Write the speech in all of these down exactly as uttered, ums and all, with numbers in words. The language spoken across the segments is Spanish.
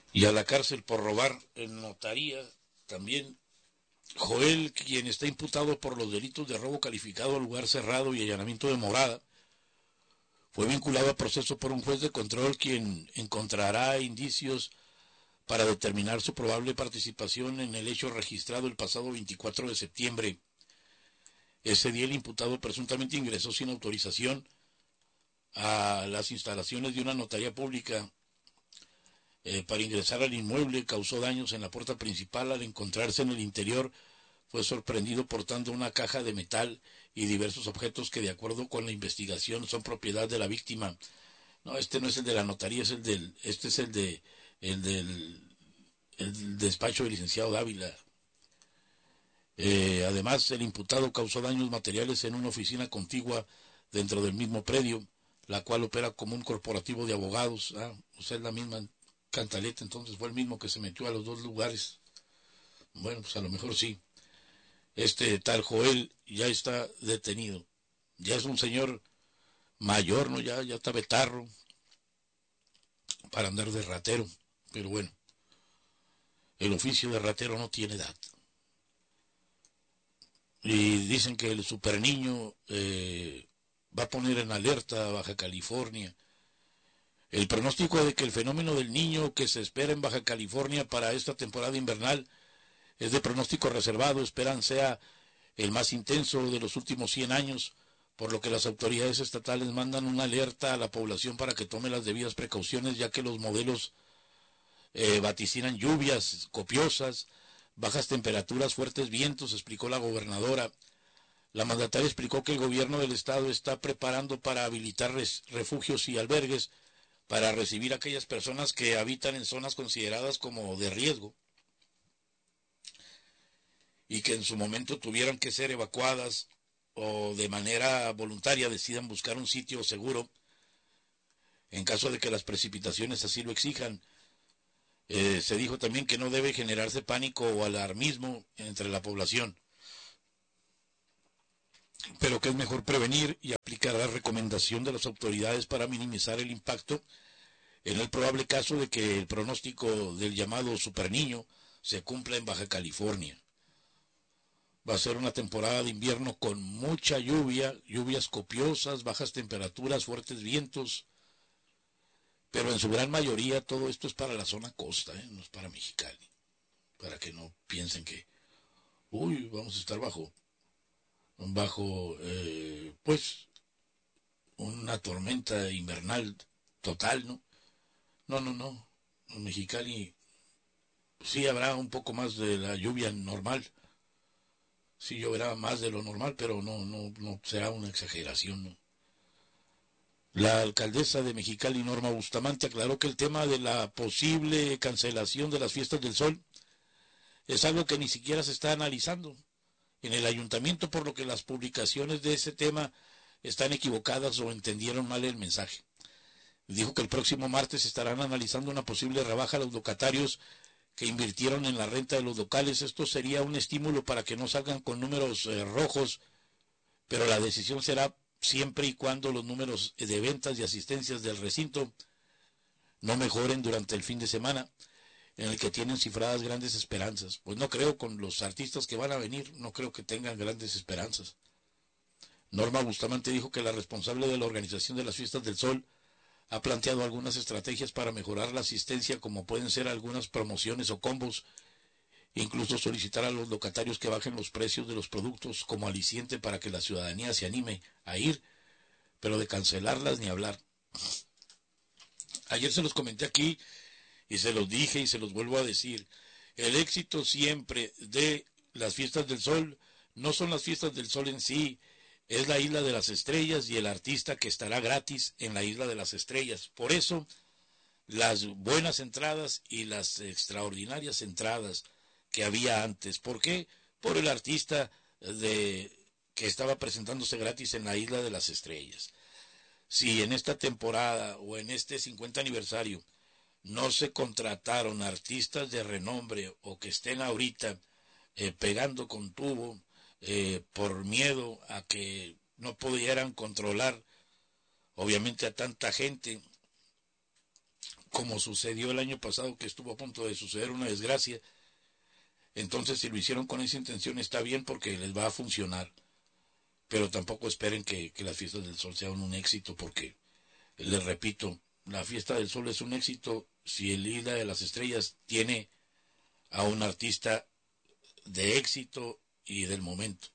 y a la cárcel por robar en notaría también. Joel, quien está imputado por los delitos de robo calificado a lugar cerrado y allanamiento de morada, fue vinculado a proceso por un juez de control quien encontrará indicios para determinar su probable participación en el hecho registrado el pasado veinticuatro de septiembre. Ese día el imputado presuntamente ingresó sin autorización a las instalaciones de una notaría pública eh, para ingresar al inmueble, causó daños en la puerta principal. Al encontrarse en el interior fue sorprendido portando una caja de metal y diversos objetos que, de acuerdo con la investigación, son propiedad de la víctima. No, este no es el de la notaría, es el del, este es el de, el del, el despacho del licenciado Dávila. Eh, además, el imputado causó daños materiales en una oficina contigua dentro del mismo predio, la cual opera como un corporativo de abogados. Ah, o sea, es la misma cantaleta, entonces fue el mismo que se metió a los dos lugares. Bueno, pues a lo mejor sí. Este tal Joel ya está detenido. Ya es un señor mayor, ¿no? Ya, ya está betarro para andar de ratero. Pero bueno, el oficio de ratero no tiene edad. Y dicen que el super niño eh, va a poner en alerta a Baja California. El pronóstico de que el fenómeno del niño que se espera en Baja California para esta temporada invernal es de pronóstico reservado. Esperan sea el más intenso de los últimos cien años, por lo que las autoridades estatales mandan una alerta a la población para que tome las debidas precauciones, ya que los modelos eh, vaticinan lluvias copiosas, bajas temperaturas, fuertes vientos, explicó la gobernadora. La mandataria explicó que el gobierno del estado está preparando para habilitar res, refugios y albergues para recibir a aquellas personas que habitan en zonas consideradas como de riesgo y que en su momento tuvieran que ser evacuadas o de manera voluntaria decidan buscar un sitio seguro en caso de que las precipitaciones así lo exijan. Eh, se dijo también que no debe generarse pánico o alarmismo entre la población, pero que es mejor prevenir y aplicar la recomendación de las autoridades para minimizar el impacto en el probable caso de que el pronóstico del llamado superniño se cumpla en Baja California. Va a ser una temporada de invierno con mucha lluvia, lluvias copiosas, bajas temperaturas, fuertes vientos, pero en su gran mayoría todo esto es para la zona costa, ¿eh? No es para Mexicali, para que no piensen que, uy, vamos a estar bajo, bajo, eh, pues, una tormenta invernal total, ¿no? No, no, no, en Mexicali sí habrá un poco más de la lluvia normal, sí lloverá más de lo normal, pero no, no, no será una exageración, ¿no? La alcaldesa de Mexicali, Norma Bustamante, aclaró que el tema de la posible cancelación de las fiestas del sol es algo que ni siquiera se está analizando en el ayuntamiento, por lo que las publicaciones de ese tema están equivocadas o entendieron mal el mensaje. Dijo que el próximo martes estarán analizando una posible rebaja a los locatarios que invirtieron en la renta de los locales. Esto sería un estímulo para que no salgan con números eh, rojos, pero la decisión será siempre y cuando los números de ventas y asistencias del recinto no mejoren durante el fin de semana, en el que tienen cifradas grandes esperanzas. Pues no creo, con los artistas que van a venir, no creo que tengan grandes esperanzas. Norma Bustamante dijo que la responsable de la organización de las Fiestas del Sol ha planteado algunas estrategias para mejorar la asistencia, como pueden ser algunas promociones o combos, incluso solicitar a los locatarios que bajen los precios de los productos como aliciente para que la ciudadanía se anime a ir, pero de cancelarlas ni hablar. Ayer se los comenté aquí y se los dije y se los vuelvo a decir. El éxito siempre de las Fiestas del Sol no son las Fiestas del Sol en sí, es la Isla de las Estrellas y el artista que estará gratis en la Isla de las Estrellas. Por eso, las buenas entradas y las extraordinarias entradas que había antes. ¿Por qué? Por el artista de que estaba presentándose gratis en la Isla de las Estrellas. Si en esta temporada o en este cincuenta aniversario no se contrataron artistas de renombre o que estén ahorita eh, pegando con tubo eh, por miedo a que no pudieran controlar obviamente a tanta gente como sucedió el año pasado, que estuvo a punto de suceder una desgracia. Entonces, si lo hicieron con esa intención, está bien porque les va a funcionar. Pero tampoco esperen que, que las fiestas del sol sean un éxito, porque, les repito, la fiesta del sol es un éxito si el Isla de las Estrellas tiene a un artista de éxito y del momento.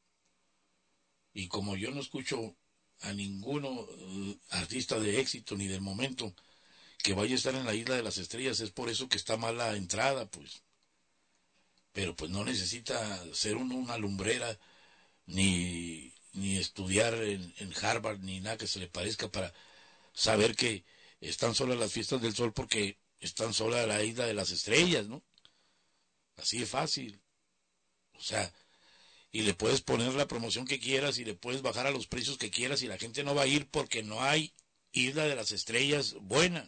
Y como yo no escucho a ninguno uh, artista de éxito ni del momento que vaya a estar en la Isla de las Estrellas, es por eso que está mala entrada, pues. Pero pues no necesita ser uno una lumbrera, ni, ni estudiar en, en Harvard, ni nada que se le parezca para saber que están solas las fiestas del sol, porque están sola la Isla de las Estrellas, ¿no? Así de fácil. O sea, y le puedes poner la promoción que quieras y le puedes bajar a los precios que quieras y la gente no va a ir porque no hay Isla de las Estrellas buena.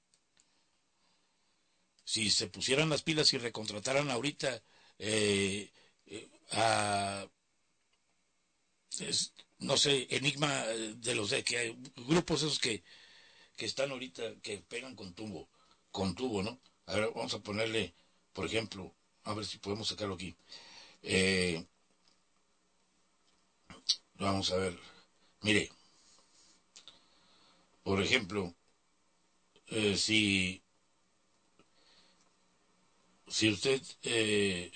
Si se pusieran las pilas y recontrataran ahorita eh, eh, a, es, no sé, Enigma de los de que hay grupos esos que, que están ahorita, que pegan con tubo, con tubo, ¿no? A ver, vamos a ponerle, por ejemplo, a ver si podemos sacarlo aquí. Eh, vamos a ver, mire, por ejemplo, eh, si, si usted eh,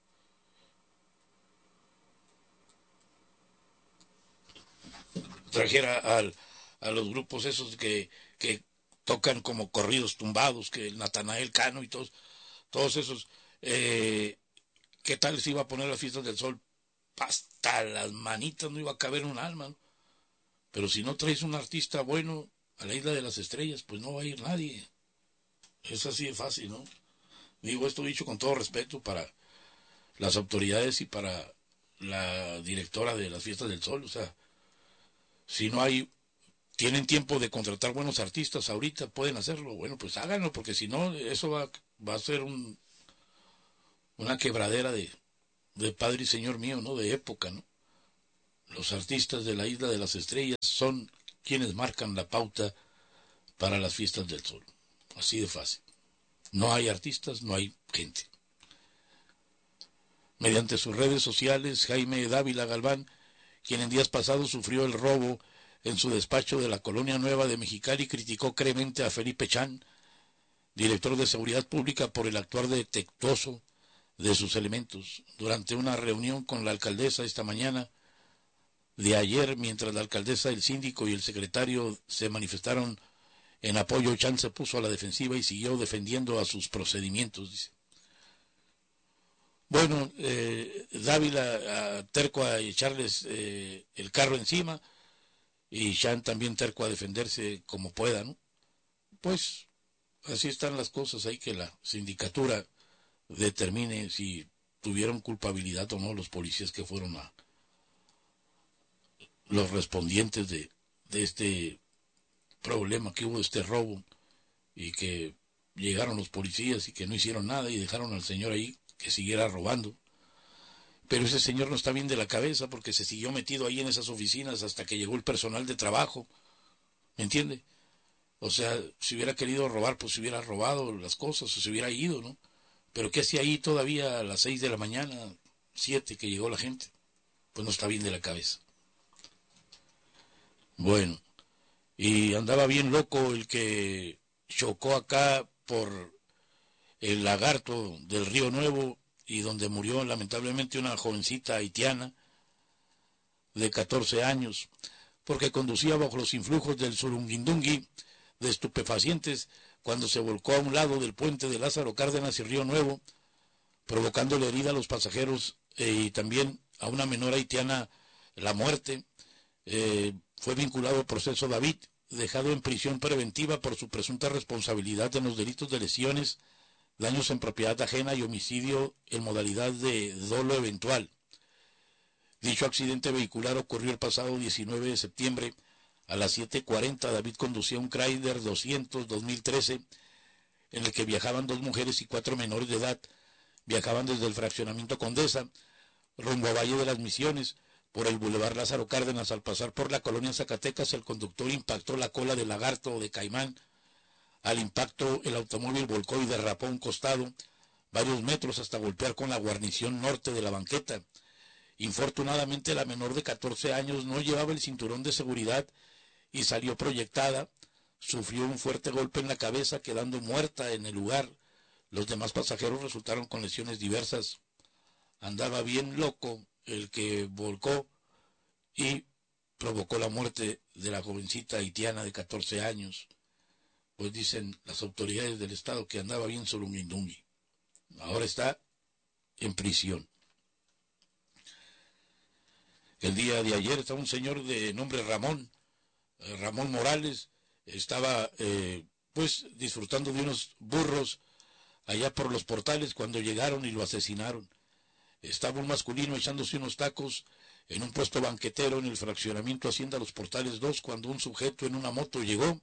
trajera al, a los grupos esos que, que tocan como corridos tumbados, que el Natanael Cano y todos, todos esos, eh, ¿qué tal si iba a poner las fiestas del sol? Hasta las manitas no iba a caber un alma, ¿no? Pero si no traes un artista bueno a la Isla de las Estrellas, pues no va a ir nadie. Es así de fácil, ¿no? Digo esto dicho con todo respeto para las autoridades y para la directora de las fiestas del sol. O sea, si no hay, tienen tiempo de contratar buenos artistas ahorita, pueden hacerlo. Bueno, pues háganlo, porque si no, eso va, va a ser un, una quebradera de, de Padre y Señor mío, ¿no? De época, ¿no? Los artistas de la Isla de las Estrellas son quienes marcan la pauta para las fiestas del sol. Así de fácil. No hay artistas, no hay gente. Mediante sus redes sociales, Jaime Dávila Galván, quien en días pasados sufrió el robo en su despacho de la Colonia Nueva de Mexicali, criticó cremente a Felipe Chan, director de Seguridad Pública, por el actuar defectuoso de sus elementos. Durante una reunión con la alcaldesa esta mañana de ayer, mientras la alcaldesa, el síndico y el secretario se manifestaron en apoyo, Chan se puso a la defensiva y siguió defendiendo a sus procedimientos, dice. Bueno, eh, Dávila a, terco a echarles eh, el carro encima y Chan también terco a defenderse como pueda, ¿no? Pues así están las cosas, hay que la sindicatura determine si tuvieron culpabilidad o no los policías que fueron a los respondientes de, de este problema que hubo, este robo, y que llegaron los policías y que no hicieron nada y dejaron al señor ahí que siguiera robando. Pero ese señor no está bien de la cabeza porque se siguió metido ahí en esas oficinas hasta que llegó el personal de trabajo, ¿me entiende? O sea, si hubiera querido robar, pues se hubiera robado las cosas o se hubiera ido, ¿no? Pero ¿qué hacía ahí todavía a las seis de la mañana, siete, que llegó la gente? Pues no está bien de la cabeza. Bueno, y andaba bien loco el que chocó acá por el Lagarto del Río Nuevo y donde murió lamentablemente una jovencita haitiana de catorce años, porque conducía bajo los influjos del surunguindungui de estupefacientes cuando se volcó a un lado del puente de Lázaro Cárdenas y Río Nuevo, provocándole herida a los pasajeros eh, y también a una menor haitiana la muerte. Eh, fue vinculado al proceso David, dejado en prisión preventiva por su presunta responsabilidad en los delitos de lesiones, daños en propiedad ajena y homicidio en modalidad de dolo eventual. Dicho accidente vehicular ocurrió el pasado diecinueve de septiembre a las siete cuarenta. David conducía un Chrysler doscientos dos mil trece en el que viajaban dos mujeres y cuatro menores de edad. Viajaban desde el fraccionamiento Condesa rumbo a Valle de las Misiones. Por el Boulevard Lázaro Cárdenas, al pasar por la colonia Zacatecas, el conductor impactó la cola del lagarto o de caimán Al impacto, el automóvil volcó y derrapó a un costado varios metros hasta golpear con la guarnición norte de la banqueta. Infortunadamente, la menor de catorce años no llevaba el cinturón de seguridad y salió proyectada. Sufrió un fuerte golpe en la cabeza, quedando muerta en el lugar. Los demás pasajeros resultaron con lesiones diversas. Andaba bien loco el que volcó y provocó la muerte de la jovencita haitiana de catorce años. Pues dicen las autoridades del estado que andaba bien solungindungui. Ahora está en prisión. El día de ayer estaba un señor de nombre Ramón, eh, Ramón Morales, estaba eh, pues disfrutando de unos burros allá por los Portales cuando llegaron y lo asesinaron. Estaba un masculino echándose unos tacos en un puesto banquetero en el fraccionamiento Hacienda Los Portales dos cuando un sujeto en una moto llegó,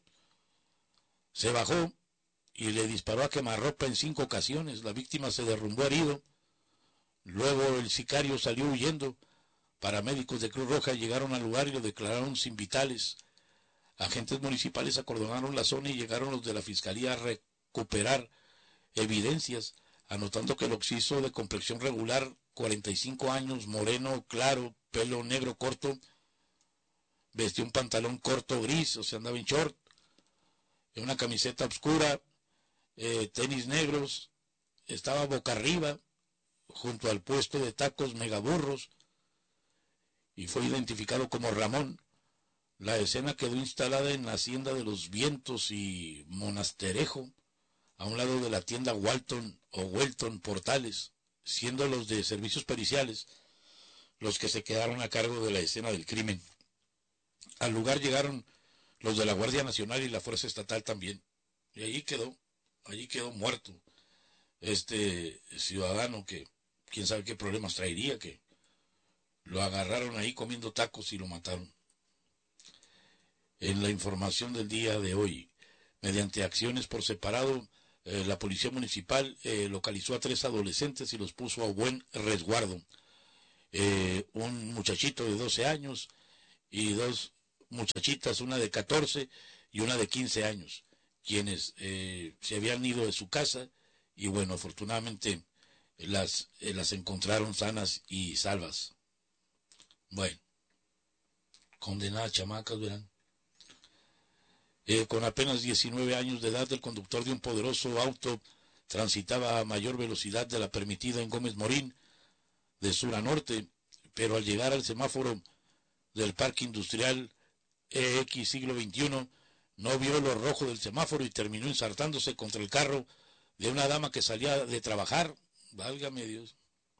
se bajó y le disparó a quemarropa en cinco ocasiones. La víctima se derrumbó herido. Luego el sicario salió huyendo. Paramédicos de Cruz Roja llegaron al lugar y lo declararon sin vitales. Agentes municipales acordonaron la zona y llegaron los de la Fiscalía a recuperar evidencias, anotando que el occiso de complexión regular, cuarenta y cinco años, moreno, claro, pelo negro corto, vestía un pantalón corto gris, o sea, andaba en short, una camiseta oscura, eh, tenis negros, estaba boca arriba, junto al puesto de tacos Megaburros, y fue identificado como Ramón. La escena quedó instalada en la Hacienda de los Vientos y Monasterejo, a un lado de la tienda Walton o Welton Portales, siendo los de servicios periciales los que se quedaron a cargo de la escena del crimen. Al lugar llegaron los de la Guardia Nacional y la Fuerza Estatal también, y allí quedó, allí quedó muerto este ciudadano que quién sabe qué problemas traería, que lo agarraron ahí comiendo tacos y lo mataron. En la información del día de hoy, mediante acciones por separado, eh, la Policía Municipal eh, localizó a tres adolescentes y los puso a buen resguardo. Eh, un muchachito de doce años y dos muchachitas, una de catorce y una de quince años, quienes eh, se habían ido de su casa y bueno, afortunadamente las, eh, las encontraron sanas y salvas. Bueno, condenadas chamacas, verán. Eh, con apenas diecinueve años de edad, el conductor de un poderoso auto transitaba a mayor velocidad de la permitida en Gómez Morín, de sur a norte, pero al llegar al semáforo del Parque Industrial E X Siglo veintiuno, no vio lo rojo del semáforo y terminó ensartándose contra el carro de una dama que salía de trabajar. Válgame Dios.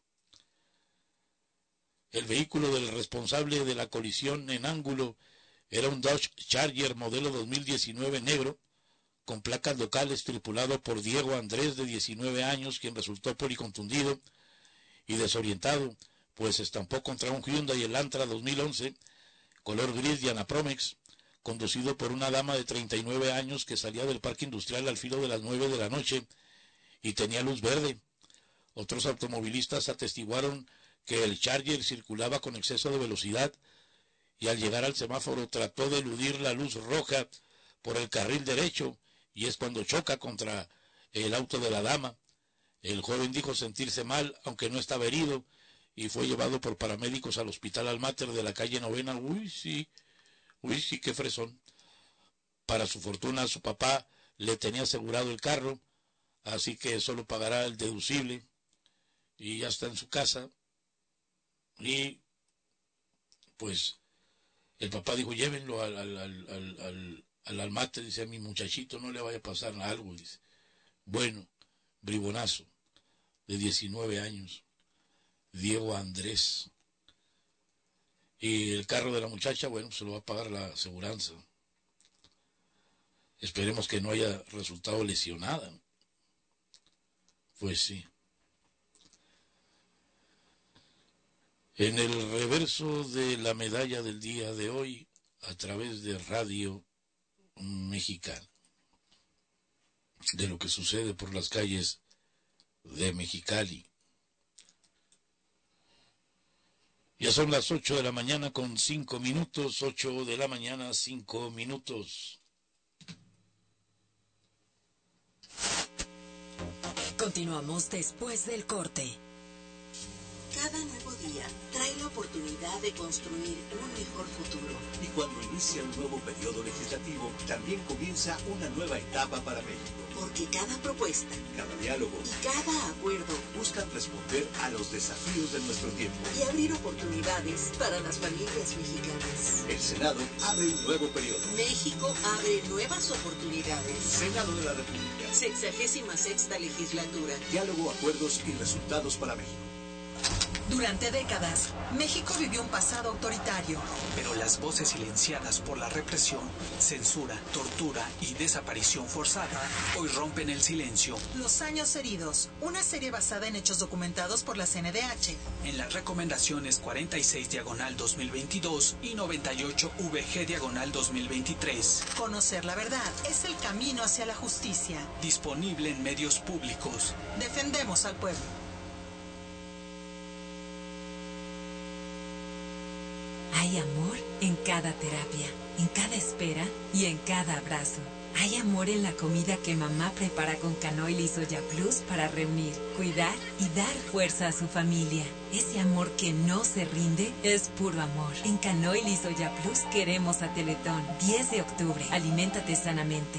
El vehículo del responsable de la colisión en ángulo era un Dodge Charger modelo dos mil diecinueve negro, con placas locales, tripulado por Diego Andrés, de diecinueve años, quien resultó policontundido y desorientado, pues estampó contra un Hyundai Elantra dos mil once, color gris de Anapromex, conducido por una dama de treinta y nueve años que salía del Parque Industrial al filo de las nueve de la noche y tenía luz verde. Otros automovilistas atestiguaron que el Charger circulaba con exceso de velocidad y al llegar al semáforo trató de eludir la luz roja por el carril derecho, y es cuando choca contra el auto de la dama. El joven dijo sentirse mal, aunque no estaba herido, y fue llevado por paramédicos al hospital Almater de la calle Novena. Uy, sí, uy, sí, qué fresón. Para su fortuna, su papá le tenía asegurado el carro, así que solo pagará el deducible, y ya está en su casa. Y pues el papá dijo, llévenlo al, al, al, al, al, al Almater, dice, a mi muchachito no le vaya a pasar algo, dice. Bueno, bribonazo, de diecinueve años, Diego Andrés. Y el carro de la muchacha, bueno, se lo va a pagar la aseguranza. Esperemos que no haya resultado lesionada. Pues sí. En el reverso de la medalla del día de hoy, a través de Radio Mexicana, de lo que sucede por las calles de Mexicali. Ya son las ocho de la mañana con cinco minutos, ocho de la mañana, cinco minutos. Continuamos después del corte. Cada nuevo día trae la oportunidad de construir un mejor futuro. Y cuando inicia un nuevo periodo legislativo, también comienza una nueva etapa para México. Porque cada propuesta, cada diálogo y cada acuerdo buscan responder a los desafíos de nuestro tiempo y abrir oportunidades para las familias mexicanas. El Senado abre un nuevo periodo. México abre nuevas oportunidades. Senado de la República. Sexagésima sexta legislatura. Diálogo, acuerdos y resultados para México. Durante décadas, México vivió un pasado autoritario. Pero las voces silenciadas por la represión, censura, tortura y desaparición forzada hoy rompen el silencio. Los años heridos, una serie basada en hechos documentados por la C N D H. En las recomendaciones cuarenta y seis diagonal dos mil veintidós y noventa y ocho V G diagonal dos mil veintitrés. Conocer la verdad es el camino hacia la justicia. Disponible en medios públicos. Defendemos al pueblo. Hay amor en cada terapia, en cada espera y en cada abrazo. Hay amor en la comida que mamá prepara con Canoil y Soya Plus para reunir, cuidar y dar fuerza a su familia. Ese amor que no se rinde es puro amor. En Canoil y Soya Plus queremos a Teletón. diez de octubre. Aliméntate sanamente.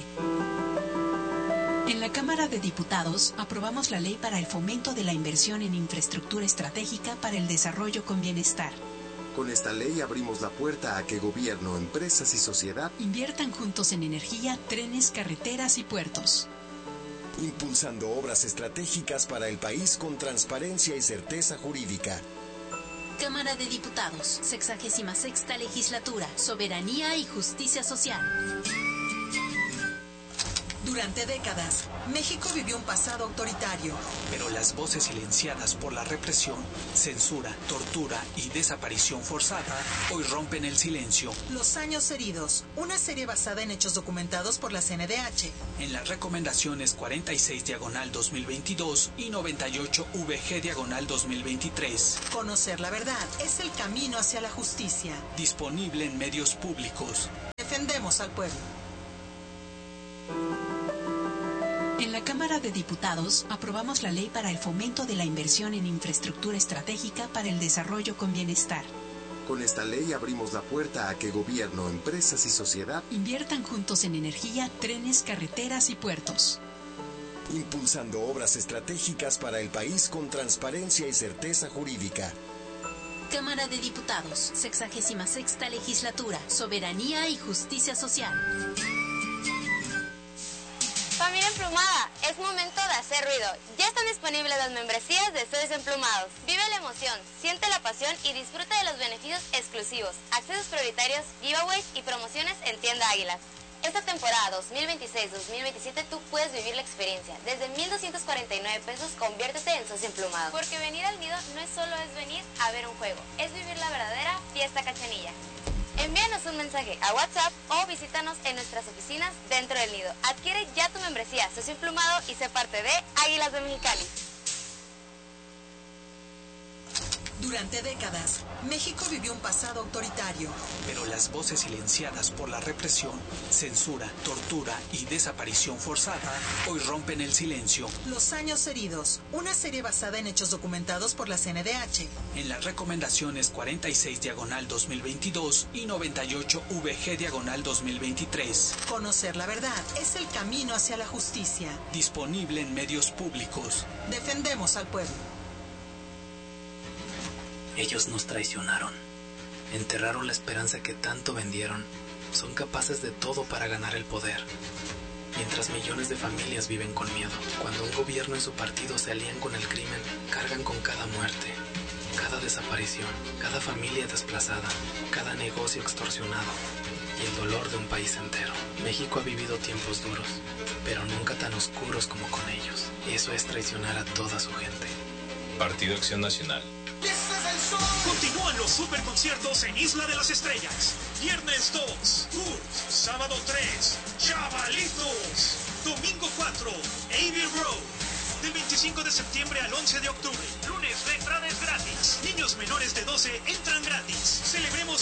En la Cámara de Diputados aprobamos la ley para el fomento de la inversión en infraestructura estratégica para el desarrollo con bienestar. Con esta ley abrimos la puerta a que gobierno, empresas y sociedad inviertan juntos en energía, trenes, carreteras y puertos. Impulsando obras estratégicas para el país con transparencia y certeza jurídica. Cámara de Diputados, sexagésima sexta legislatura, soberanía y justicia social. Durante décadas, México vivió un pasado autoritario. Pero las voces silenciadas por la represión, censura, tortura y desaparición forzada hoy rompen el silencio. Los años heridos, una serie basada en hechos documentados por la C N D H. En las recomendaciones cuarenta y seis diagonal dos mil veintidós y noventa y ocho V G diagonal dos mil veintitrés. Conocer la verdad es el camino hacia la justicia. Disponible en medios públicos. Defendemos al pueblo. En la Cámara de Diputados aprobamos la ley para el fomento de la inversión en infraestructura estratégica para el desarrollo con bienestar. Con esta ley abrimos la puerta a que gobierno, empresas y sociedad inviertan juntos en energía, trenes, carreteras y puertos. Impulsando obras estratégicas para el país con transparencia y certeza jurídica. Cámara de Diputados, sexagésima sexta legislatura, soberanía y justicia social. Familia Emplumada, es momento de hacer ruido. Ya están disponibles las membresías de Estudios Emplumados. Vive la emoción, siente la pasión y disfruta de los beneficios exclusivos, accesos prioritarios, giveaways y promociones en Tienda Águilas. Esta temporada dos mil veintiséis dos mil veintisiete tú puedes vivir la experiencia. Desde mil doscientos cuarenta y nueve pesos, conviértete en socio emplumado. Porque venir al nido no es solo es venir a ver un juego, es vivir la verdadera fiesta cachanilla. Envíanos un mensaje a WhatsApp o visítanos en nuestras oficinas dentro del nido. Adquiere ya tu membresía socio emplumado y sé parte de Águilas de Mexicali. Durante décadas, México vivió un pasado autoritario. Pero las voces silenciadas por la represión, censura, tortura y desaparición forzada hoy rompen el silencio. Los años heridos, una serie basada en hechos documentados por la C N D H. En las recomendaciones cuarenta y seis diagonal dos mil veintidós y noventa y ocho V G diagonal dos mil veintitrés. Conocer la verdad es el camino hacia la justicia. Disponible en medios públicos. Defendemos al pueblo. Ellos nos traicionaron, enterraron la esperanza que tanto vendieron, son capaces de todo para ganar el poder. Mientras millones de familias viven con miedo, cuando un gobierno y su partido se alían con el crimen, cargan con cada muerte, cada desaparición, cada familia desplazada, cada negocio extorsionado y el dolor de un país entero. México ha vivido tiempos duros, pero nunca tan oscuros como con ellos. Y eso es traicionar a toda su gente. Partido Acción Nacional. Continúan los superconciertos en Isla de las Estrellas. Viernes dos, Tours. Sábado tres, Chavalitos. Domingo cuatro, Abbey Road. Del veinticinco de septiembre al once de octubre. Lunes, la entrada es gratis. Niños menores de doce entran gratis. Celebremos